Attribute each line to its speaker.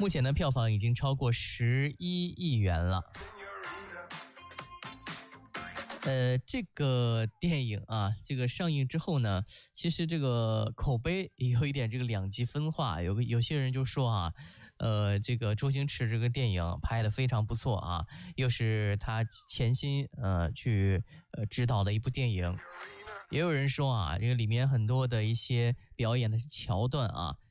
Speaker 1: 目前呢票房已经超过11亿元了。这个电影啊，这个上映之后呢，其实这个口碑也有一点这个两极分化，有些人就说啊，这个周星驰这个电影拍得非常不错啊，又是他潜心去指导的一部电影。也有人说啊，这个里面很多的一些表演的桥段啊，